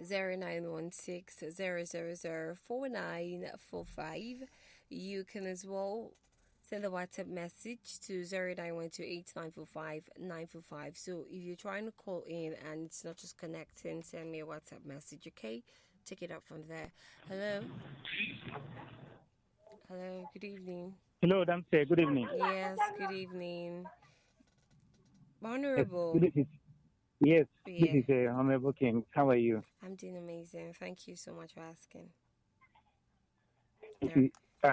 0916 You can as well send a WhatsApp message to 0912 So if you're trying to call in and it's not just connecting, send me a WhatsApp message, okay? Take it up from there. Hello? Hello, good evening. Hello, Damse. Good evening. Yes, good evening. Yes, Honorable. good evening. Yes, this Yeah, is Honorable King. How are you? I'm doing amazing. Thank you so much for asking. You Yeah. see,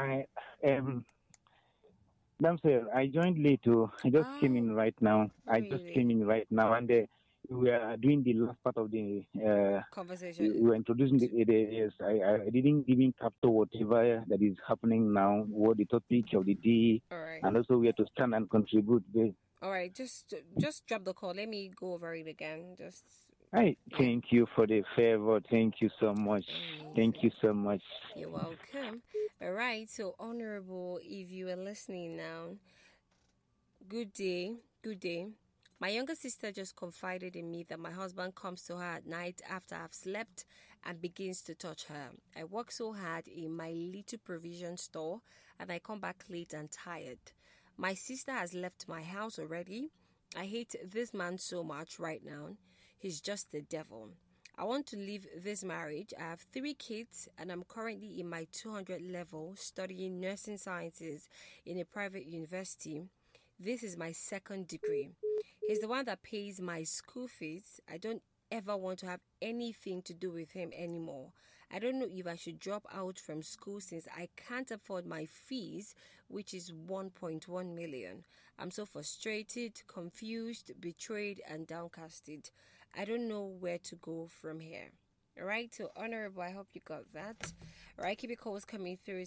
Damse, I joined late too. I just came in Oh, right now. really? And we are doing the last part of the. We Conversation. were introducing the yes. I didn't even capture whatever that is happening now, what the topic of the day, All right. and also we have to stand and contribute. All right. Just drop the call. Let me go over it again. Just I yeah. thank you for the favor. Thank you so much. Thank you Amazing. so much. You're welcome. All right. So, Honorable, if you are listening now, good day. Good day. My younger sister just confided in me that my husband comes to her at night after I've slept and begins to touch her. I work so hard in my little provision store and I come back late and tired. My sister has left my house already. I hate this man so much right now. He's just the devil. I want to leave this marriage. I have 3 kids and I'm currently in my 200 level studying nursing sciences in a private university. This is my second degree. He's the one that pays my school fees. I don't ever want to have anything to do with him anymore. I don't know if I should drop out from school since I can't afford my fees, which is 1.1 million. I'm so frustrated, confused, betrayed, and downcasted. I don't know where to go from here. All right, so Honorable, I hope you got that. All right, keep your calls coming through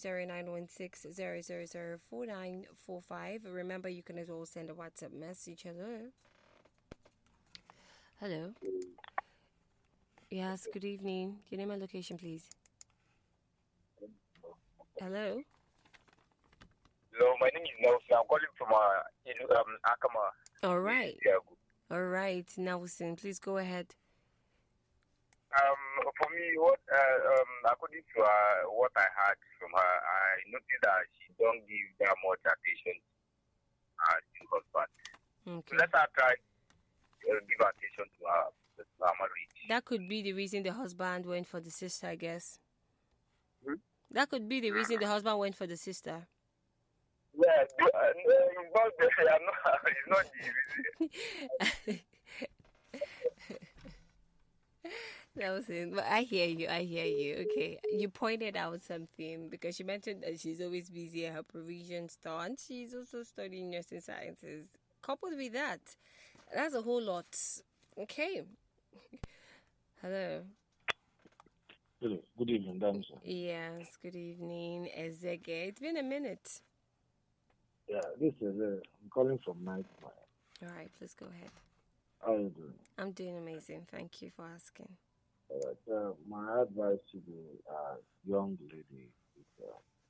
0916 Remember, you can as well send a WhatsApp message. Hello. Hello. Yes, good evening. Your name and location, please. Hello. Hello, my name is Nelson. I'm calling from Akama. All right. All right, Nelson, please go ahead. For me, according to what I heard from her, I noticed that she don't give that much attention to her husband. So Okay. let her try give attention to her marriage. That could be the reason the husband went for the sister, I guess. Hmm? That could be the reason the husband went for the sister. Yeah, but I'm not, it's not the reason. That was it. But I hear you. I hear you. Okay. You pointed out something because she mentioned that she's always busy at her provision store and she's also studying nursing sciences. Coupled with that, that's a whole lot. Okay. Hello. Hello, good evening, Damson. Yes. Good evening, Ezege. It's been a minute. Yeah, this is I'm calling from Nightmare. All right. Please go ahead. How are you doing? I'm doing amazing. Thank you for asking. All right. My advice to the young lady is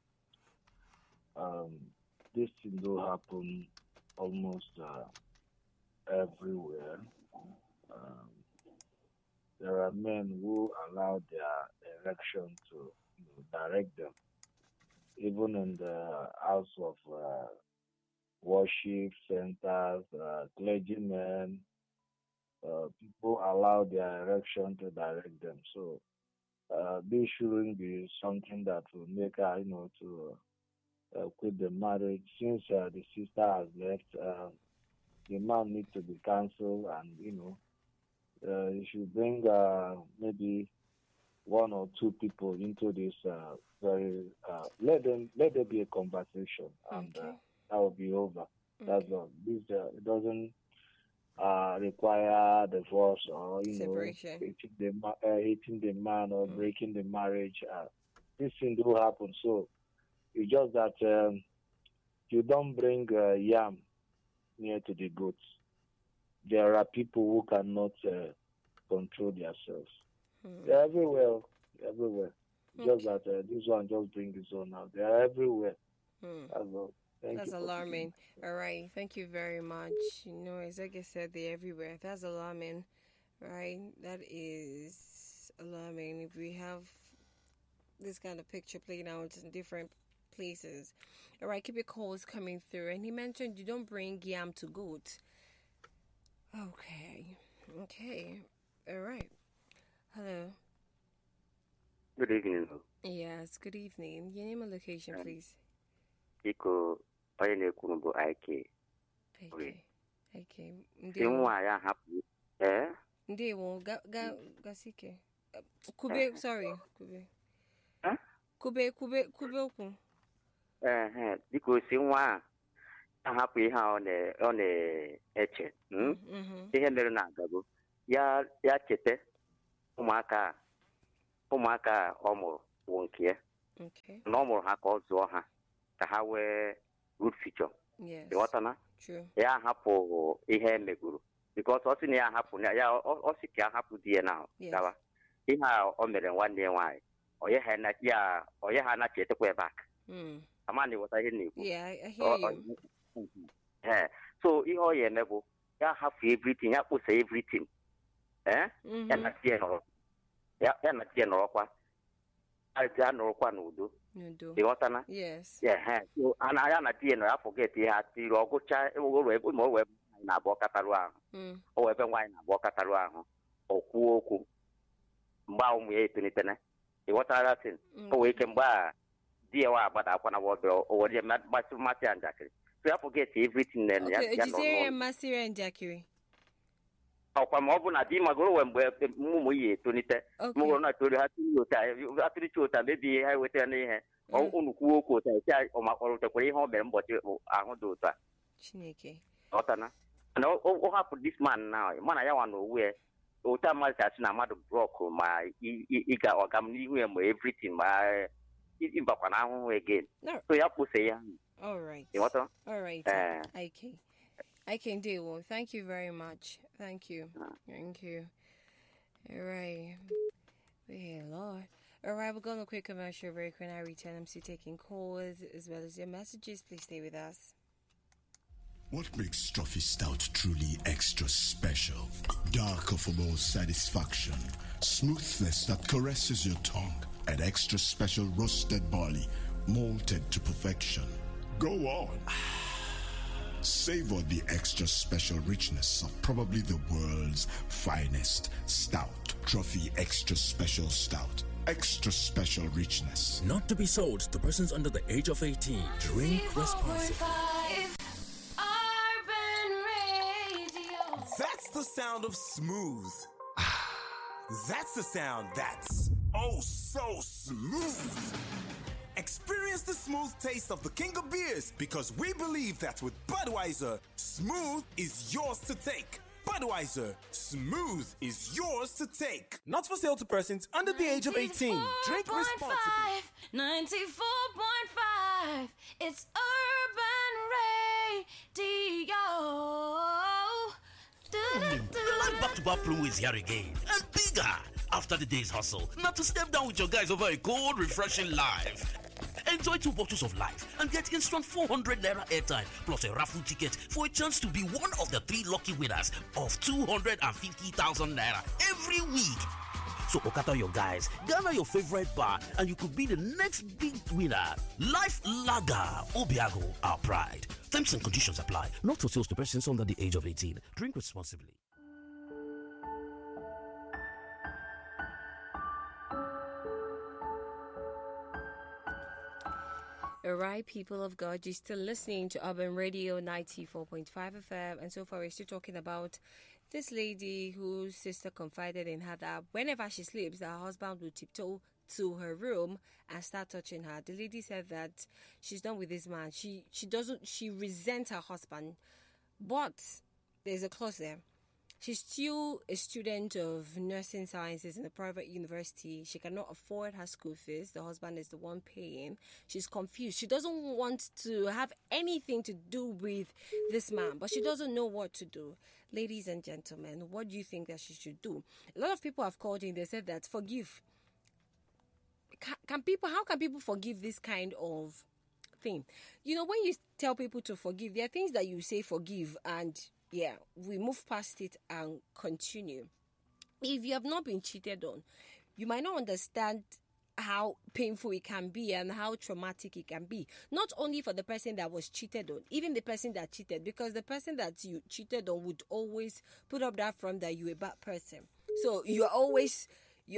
this thing do happen almost everywhere. Um, there are men who allow their erection to direct them, even in the house of worship centers, clergymen. People allow their erection to direct them. So this shouldn't be something that will make her, to quit the marriage. Since the sister has left, the man needs to be cancelled, and you should bring maybe one or two people into this very. Let there be a conversation, and Okay. that will be over. That's Okay. all. This it doesn't require divorce or Separation. hating the man or Mm. breaking the marriage. This thing do happen. So it's just that you don't bring yam near to the goats. There are people who cannot control themselves. Mm. They're everywhere, everywhere. Just Okay. that this one just bring his own out. They're everywhere. Mm. That's all. Thank That's you for picking. alarming. All right. Thank you very much. As like I said, they're everywhere. That's alarming. Right. That is alarming if we have this kind of picture playing out in different places. All right, keep your calls coming through. And he mentioned you don't bring yam to goat. Okay. All right. Hello. Good evening. Yes, good evening. Your name and location, please. Iko onye na-ekwu bụ IK. Okay. Nwa ya hapụ. Ndewo, gasike. Kube, sorry. Kube okwu. Biko si nwa a hapụ ihe ọ na-eche. Ihe mere na-agabo. Ya chete ụmụaka ọ mụrụ bụ nke ya. Na ọ mụrụ ha ka ọ zụọ ha ka ha wee good future. Ịghọtana? Ya hapụ ihe emegoro. Because ọ sị na ya hapụ ya ọ sị ka ya hapụ di ya na gawa. Ihe a o mere nwanne ya nwaanyị. Onye ha na chetekwa back. Amani what I hear. Yeah, I hear you. So ihe ọ ya eme bụ ya hapụ everything, ya kpụsa everything. Ya na tie nọrọkwa. Ya nọrọkwa n'udo. Ịghọtana? Yes. So ya na tie nọ ya forget ihe atiri ọgụcha ma o wee na-abụọ katarụ ahụ. O wee ebe nwaanyị na-abụọ katarụ ahụ. O kwuo okwu. Mgbe ụmụ ya etonitene. Ịghọtara sin. O wee ike mgbe a di ya wa agbada akwa na wọdụ o were masị ya njakịrị. So ya forget everything then ya nọ. Masị ya njakịrị. Ọkwa ma ọ bụ na di magoro wee mgbe ụmụ ya etonite. Mụgoro na tori ha atụrịcha ụta mebi ha wetara n'ihe. Unu kwuo okwu ụta esi ọrụtekwara ihe ọ mere mbọchị ahụ dị ụta. Chineke. Ọtana. Na ọ hapụ this man now. Mana ya nwa na owu ya. Ụta mmadụ asị na mmadụ brọk ma ịga ọgam n'ihu ya ma everything ma ịbakwa na ahụhụ again. So ya kpụsa ya. All right. All right. I can do. Thank you very much. Thank you. All right. Yeah, Lord. All right, we're going to a quick commercial break. When I return, I'm still taking calls as well as your messages. Please stay with us. What makes Trophy Stout truly extra special? Darker for more satisfaction, smoothness that caresses your tongue, and extra special roasted barley, malted to perfection. Go on. Savor the extra special richness of probably the world's finest stout. Trophy Extra Special Stout. Extra special richness. Not to be sold to persons under the age of 18. Drink responsibly. That's the sound of smooth. That's the sound that's oh so smooth. Experience the smooth taste of the king of beers because we believe that with Budweiser, smooth is yours to take. Budweiser, smooth is yours to take. Not for sale to persons under the age of 18. Drink responsibly. 94.5. It's Urban Radio. The live back-to-back promo is here again and bigger. After the day's hustle, now to step down with your guys over a cold, refreshing live. Enjoy 2 bottles of live and get instant 400 naira airtime plus a raffle ticket for a chance to be one of the 3 lucky winners of 250,000 naira every week. So Okata your guys, gather your favorite bar and you could be the next big winner. Life Lager, Obiago, our pride. Terms and conditions apply. Not for sales to persons under the age of 18. Drink responsibly. All right, people of God, you're still listening to Urban Radio 94.5 FM. And so far, we're still talking about this lady whose sister confided in her that whenever she sleeps, her husband will tiptoe to her room and start touching her. The lady said that she's done with this man. She resents her husband. But there's a clause there. She's still a student of nursing sciences in a private university. She cannot afford her school fees. The husband is the one paying. She's confused. She doesn't want to have anything to do with this man, but she doesn't know what to do. Ladies and gentlemen, what do you think that she should do? A lot of people have called in. They said that forgive. How can people forgive this kind of thing? You know, when you tell people to forgive, there are things that you say forgive and we move past it and continue. If you have not been cheated on, you might not understand how painful it can be and how traumatic it can be. Not only for the person that was cheated on, even the person that cheated, because the person that you cheated on would always put up that front that you're a bad person. So you're always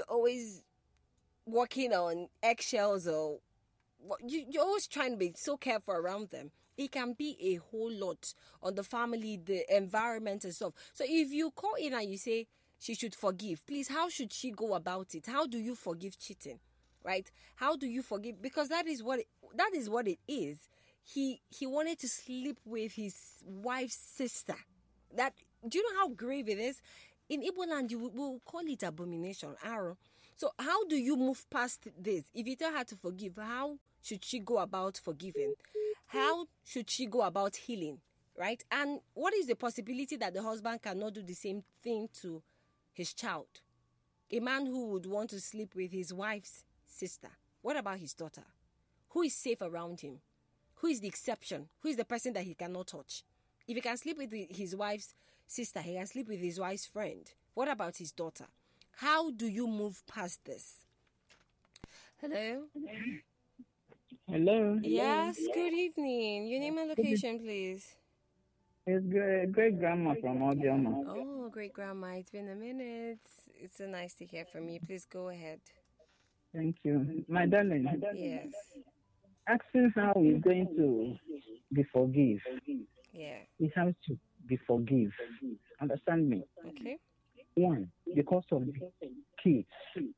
walking on eggshells, or you're always trying to be so careful around them. It can be a whole lot on the family, the environment and stuff. So if you call in and you say she should forgive, please, how should she go about it? How do you forgive cheating? Right? How do you forgive? Because that is what it is. He wanted to sleep with his wife's sister. That, do you know how grave it is? In Igbo land, you will call it abomination, arrow. So how do you move past this? If you tell her to forgive, how should she go about forgiving? How should she go about healing? Right? And what is the possibility that the husband cannot do the same thing to his child? A man who would want to sleep with his wife's sister. What about his daughter? Who is safe around him? Who is the exception? Who is the person that he cannot touch? If he can sleep with his wife's sister, he can sleep with his wife's friend. What about his daughter? How do you move past this? Hello? Hello? Yes, good evening. Your name and location, please. It's great grandma from Odioma. Oh, great grandma. It's been a minute. It's so nice to hear from you. Please go ahead. Thank you. My darling. Yes. Asking how he's going to be forgive. Yeah. He has to be forgive. Understand me? Okay. 1, because of the kids.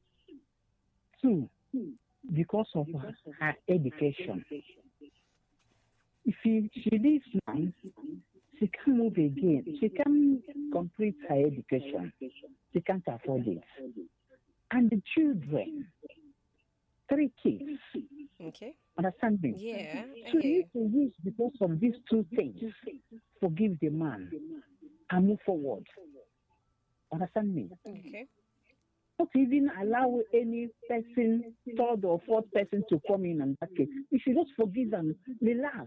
2, because of her education. If she leaves now, she can't move again. She can't complete her education. She can't afford it. And the children, 3 kids. Okay. Understand me? Yeah. So you need to use, because of these 2 things, forgive the man and move forward. Understand me? Okay. Not even allow any person, 3rd or 4th person to come in on that case. You should just forgive and relax.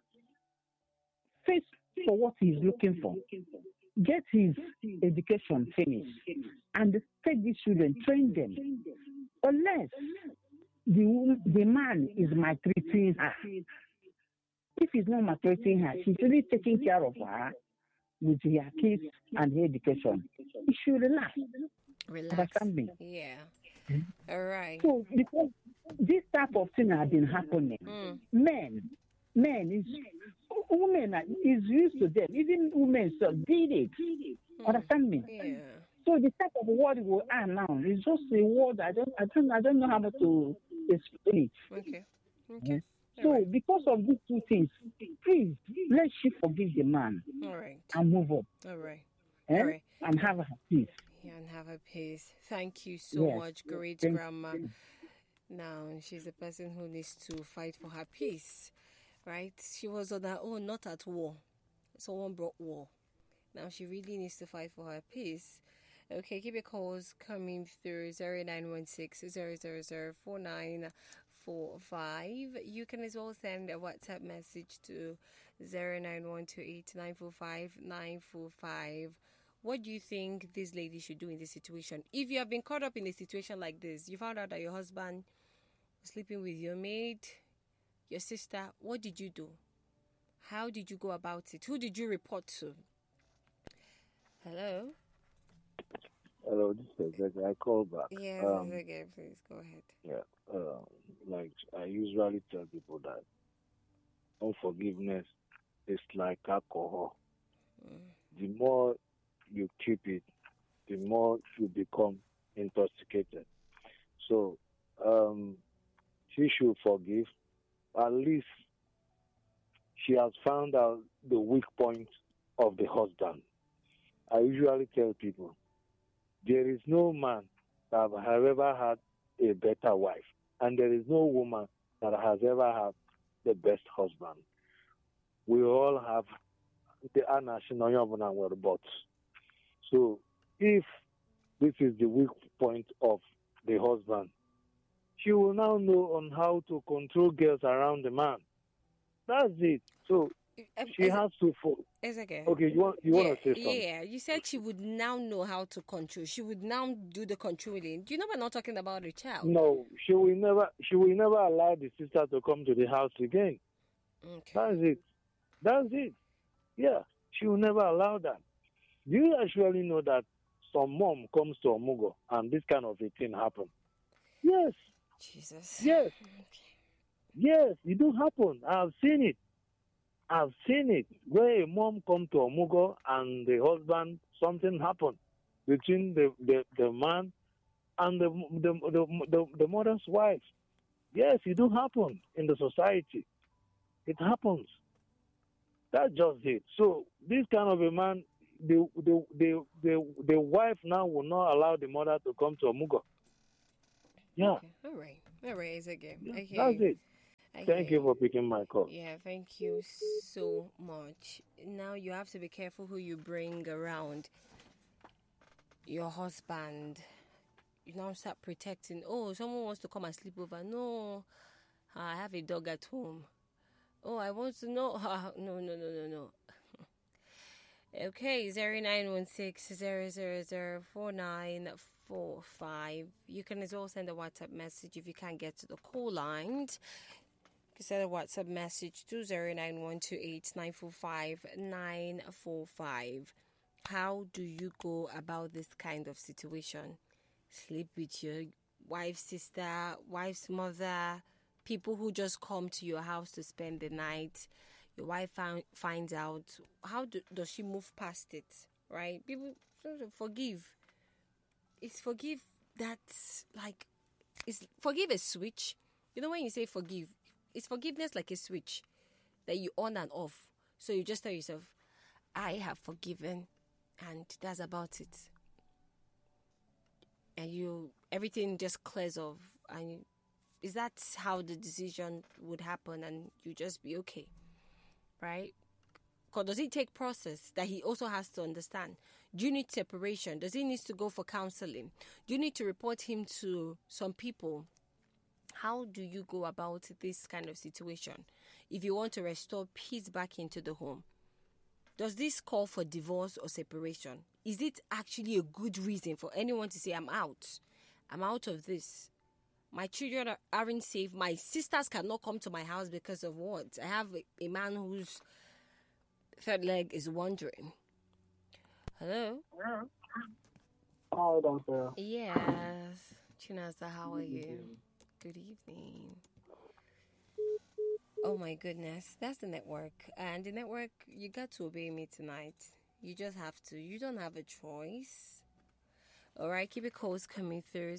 Face for what he's looking for. Get his education finished and take these children, train them. Unless the man is maltreating her. If he's not maltreating her, she's really taking care of her with her kids and her education. You should relax. Understand me? Yeah. All right. So because this type of thing has been happening, women is used to them. Even women did it. Understand me? Yeah. So the type of word we are now is just a word I don't know how to explain it. Okay. Okay. So because of these 2 things, please let she forgive the man. All right. And move on. All right. All right. And have her peace. Yeah, and have a peace. Thank you so much, great grandma. Now, she's a person who needs to fight for her peace, right? She was on her own, not at war. Someone brought war. Now, she really needs to fight for her peace. Okay, keep your calls coming through 0916 000 4945. You can as well send a WhatsApp message to 09128 945 945. What do you think this lady should do in this situation? If you have been caught up in a situation like this, you found out that your husband was sleeping with your maid, your sister, what did you do? How did you go about it? Who did you report to? Hello? Hello, this is Greg. I call back. Yes, again, please go ahead. Yeah, like I usually tell people that unforgiveness is like alcohol. The more you keep it, the more you become intoxicated. So she should forgive. At least she has found out the weak point of the husband. I usually tell people, there is no man that has ever had a better wife, and there is no woman that has ever had the best husband. We all have the national but. So if this is the weak point of the husband, she will now know on how to control girls around the man. That's it. So She has to. It's okay. Okay, you want to say something? Yeah, you said she would now know how to control. She would now do the controlling. Do you know we're not talking about a child? No, she will never allow the sister to come to the house again. Okay. That's it. Yeah, she will never allow that. Do you actually know that some mom comes to Omugo and this kind of a thing happens? Yes. Jesus. Yes. Okay. Yes, it do happen. I've seen it where a mom come to Omugo and the husband, something happened between the man and the mother's wife. Yes, it do happen in the society. It happens. That's just it. So this kind of a man, the wife now will not allow the mother to come to Omugo. Yeah. Okay. All right, it's okay. Yeah, that's it. Thank you for picking my call. Yeah, thank you so much. Now you have to be careful who you bring around your husband. You now start protecting. Oh, someone wants to come and sleep over. No, I have a dog at home. Oh, I want to know. No. Okay, 0916-000-4945. You can as well send a WhatsApp message if you can't get to the call lines. You send a WhatsApp message to 09128945945. How do you go about this kind of situation? Sleep with your wife's sister, wife's mother, people who just come to your house to spend the night. Your wife finds out. How does she move past it, right? People forgive. It's forgive that's like, it's forgive a switch. You know when you say forgive, it's forgiveness like a switch that you on and off. So you just tell yourself, I have forgiven, and that's about it. And everything just clears off. And is that how the decision would happen, and you just be okay, right? Because does it take process that he also has to understand? Do you need separation? Does he need to go for counseling? Do you need to report him to some people? How do you go about this kind of situation if you want to restore peace back into the home? Does this call for divorce or separation? Is it actually a good reason for anyone to say, I'm out of this? My children aren't safe. My sisters cannot come to my house because of what? I have a man whose third leg is wandering. Hello? Hi, Doctor. Yes. Chinasa, how are you? Good evening. Oh my goodness, that's the network. And the network, you got to obey me tonight. You just have to. You don't have a choice. All right, keep your calls coming through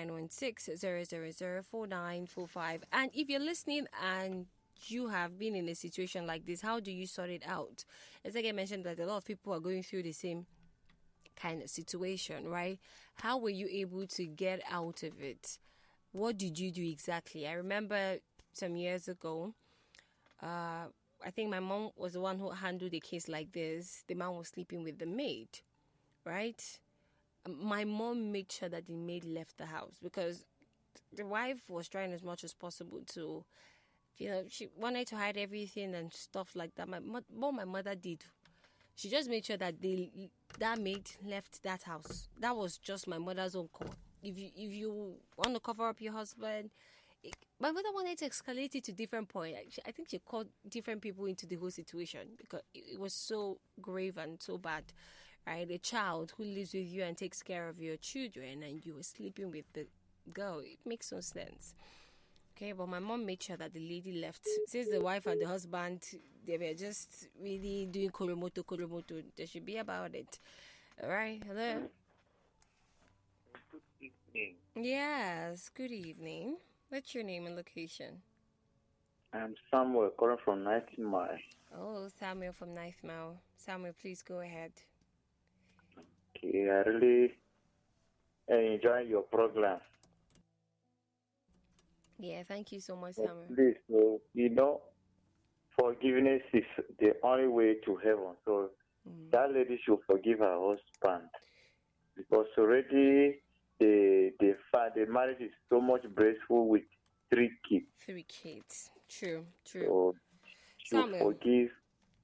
0916-000-4945. And if you're listening and you have been in a situation like this, how do you sort it out? As I mentioned, that a lot of people are going through the same kind of situation, right? How were you able to get out of it? What did you do exactly? I remember some years ago, I think my mom was the one who handled a case like this. The man was sleeping with the maid, right? My mom made sure that the maid left the house because the wife was trying as much as possible to, she wanted to hide everything and stuff like that. What my mother did, she just made sure that that maid left that house. That was just my mother's own call. If you want to cover up your husband, my mother wanted to escalate it to different point. I think she called different people into the whole situation because it was so grave and so bad, right? A child who lives with you and takes care of your children, and you were sleeping with the girl. It makes no sense. Okay, but my mom made sure that the lady left. Since the wife and the husband, they were just really doing koromoto, they should be about it. All right, hello? Good evening. Yes, good evening. What's your name and location? I'm Samuel, calling from Ninth Mile. Oh, Samuel from Ninth Mile. Samuel, please go ahead. Okay, I really enjoy your program. Yeah, thank you so much, Samuel. Please, forgiveness is the only way to heaven. So that lady should forgive her husband because already the marriage is so much blissful with 3 kids. 3 kids. True. So she forgive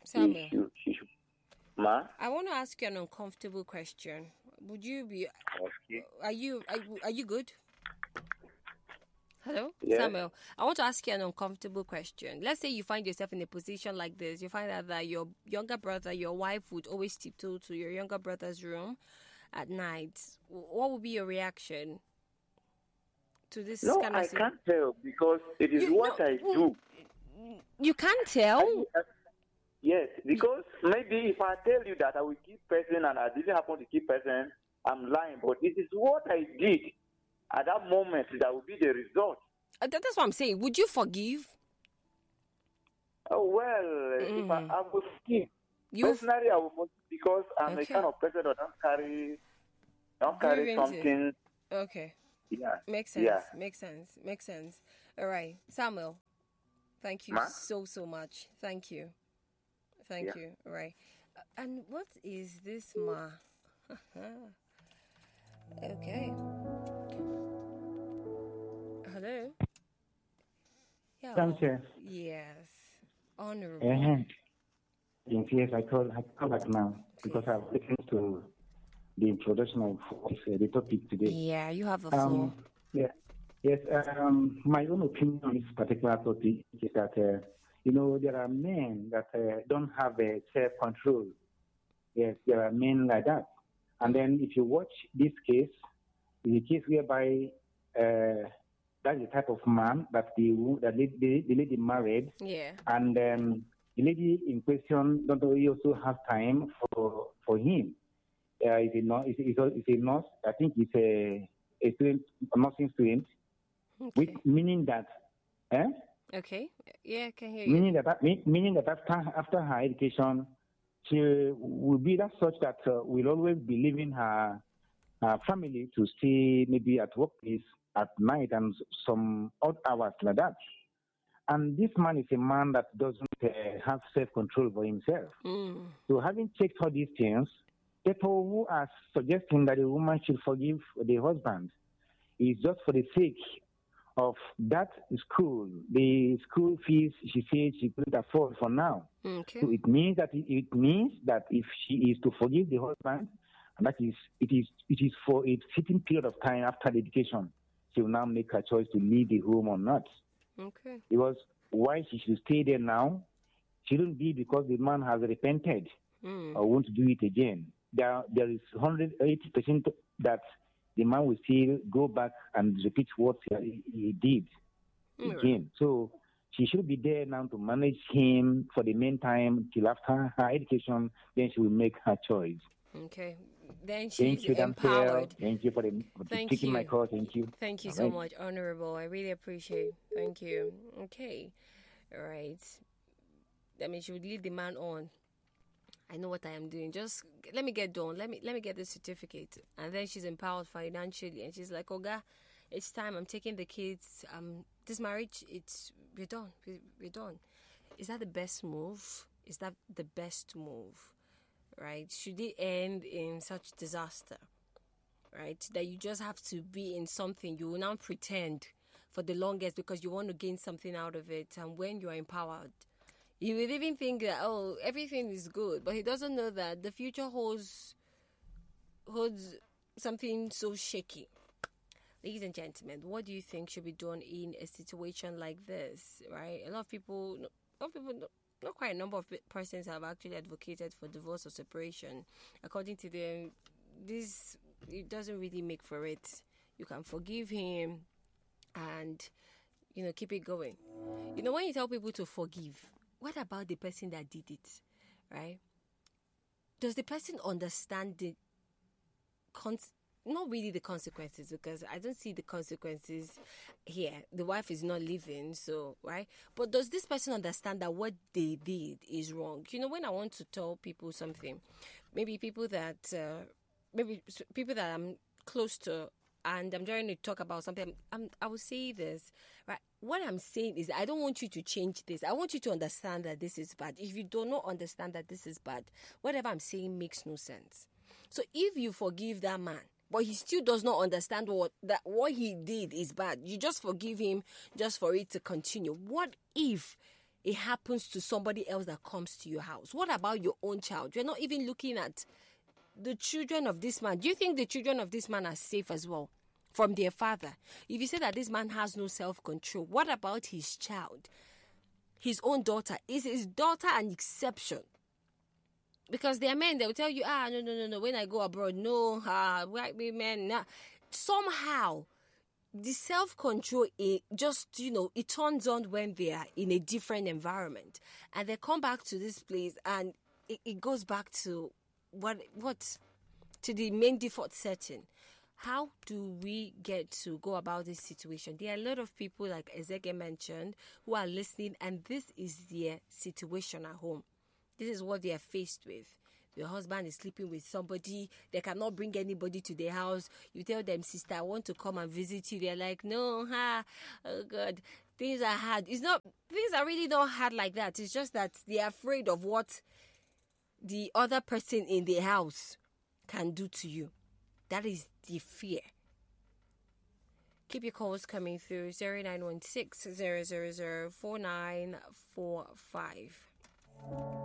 Samuel, she should. Ma? I want to ask you an uncomfortable question. Would you be? Okay. Are you good? Hello, Yes. Samuel. I want to ask you an uncomfortable question. Let's say you find yourself in a position like this. You find out that your younger brother, your wife, would always tiptoe to your younger brother's room at night. What would be your reaction to this No, kind of I can't tell because it is what I do. You can't tell? Yes, because maybe if I tell you that I will keep person and I didn't happen to keep person, I'm lying. But it is what I did at that moment that will be the result. That's what I'm saying. Would you forgive? Oh, well, if I will forgive. Personally, I will forgive because I'm a kind of person that don't carry something. Okay. Yeah. Makes sense. Yeah. Makes sense. All right. Samuel, thank you so much. Thank you. Thank you. All right. And what is this, Ma? Okay. Hello? Yeah. Thank you. Yes. Honorable. Yes, I call back now because I've listened to the introduction of the topic today. Yeah, you have the floor. Yeah. Yes, my own opinion on this particular topic is that, there are men that don't have self-control. Yes, there are men like that. And then if you watch this case, the case whereby that's the type of man that the lady married. Yeah. And the lady in question don't really also have time for him. Is a nurse. I think it's a student, a nursing student. Okay. Meaning that, Okay. Yeah, I can hear you. Meaning that after her education, she will be that such that will always be leaving her family to stay maybe at workplace at night and some odd hours like that. And this man is a man that doesn't have self-control for himself. So having checked all these things, people who are suggesting that a woman should forgive the husband is just for the sake of that school, the school fees she said she couldn't afford for now. Okay. So it means that if she is to forgive the husband, and it is for a certain period of time after the education, she will now make her choice to leave the home or not. Okay. Because why she should stay there now shouldn't be because the man has repented or won't do it again. There is 180% that the man will still go back and repeat what he did again. So she should be there now to manage him for the meantime till after her education. Then she will make her choice. Okay. Then she's Thank you, empowered. Thank you for taking my call. Thank you. Thank you All so right. much, Honorable. I really appreciate it. Thank you. Okay. All right. That means she would lead the man on. I know what I am doing. Just let me get done. Let me get the certificate. And then she's empowered financially. And she's like, Oga, it's time. I'm taking the kids. This marriage, we're done. We're done. Is that the best move? Is that the best move? Right? Should it end in such disaster? Right? That you just have to be in something. You will now pretend for the longest because you want to gain something out of it. And when you are empowered, you would even think that, everything is good. But he doesn't know that the future holds something so shaky. Ladies and gentlemen, what do you think should be done in a situation like this, right? A lot of people, not quite a number of persons have actually advocated for divorce or separation. According to them, it doesn't really make for it. You can forgive him and, keep it going. When you tell people to forgive, what about the person that did it, right? Does the person understand not really the consequences, because I don't see the consequences here. The wife is not living, so, right? But does this person understand that what they did is wrong? When I want to tell people something, maybe people that I'm close to, and I'm trying to talk about something, I will say this, right? What I'm saying is I don't want you to change this. I want you to understand that this is bad. If you do not understand that this is bad, whatever I'm saying makes no sense. So if you forgive that man, but he still does not understand what he did is bad, you just forgive him just for it to continue. What if it happens to somebody else that comes to your house. What about your own child? You're not even looking at the children of this man. Do you think the children of this man are safe as well from their father? If you say that this man has no self-control, what about his child? His own daughter? Is his daughter an exception? Because there are men, they will tell you, no, when I go abroad, no, white women, nah. Somehow, the self-control, it just, it turns on when they are in a different environment. And they come back to this place and it goes back to to the main default setting. How do we get to go about this situation? There are a lot of people, like Ezeke mentioned, who are listening, and this is their situation at home. This is what they are faced with. Your husband is sleeping with somebody. They cannot bring anybody to their house. You tell them, sister, I want to come and visit you. They're like, no, oh God, things are hard. Things are really not hard like that. It's just that they're afraid of what the other person in the house can do to you. That is the fear. Keep your calls coming through 0916 000 4945.